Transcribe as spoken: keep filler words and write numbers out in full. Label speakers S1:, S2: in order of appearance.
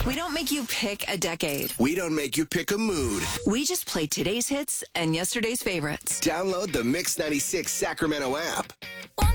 S1: We don't make you pick a decade.
S2: We don't make you pick a mood.
S1: We just play today's hits and yesterday's favorites.
S2: Download the Mix ninety-six Sacramento app.
S3: One